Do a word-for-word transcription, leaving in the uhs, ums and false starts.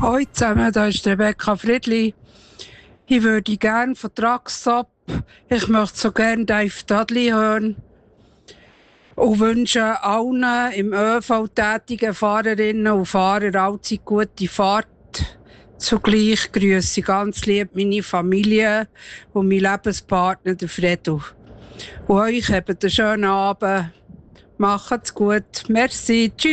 Hallo zusammen, da ist Rebecca Friedli. Ich würde gerne von Truckstop, ich möchte so gerne Dave Dudley hören und wünsche allen im ÖV tätigen Fahrerinnen und Fahrern allzeit gute Fahrt. Zugleich grüße ich ganz lieb meine Familie und meinen Lebenspartner, der Fredo. Und euch habt einen schönen Abend. Macht's gut. Merci. Tschüss.